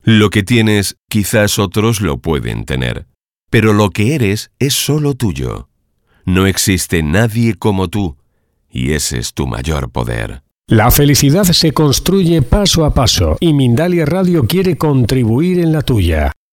Lo que tienes, quizás otros lo pueden tener, pero lo que eres es solo tuyo. No existe nadie como tú, y ese es tu mayor poder. La felicidad se construye paso a paso y Mindalia Radio quiere contribuir en la tuya.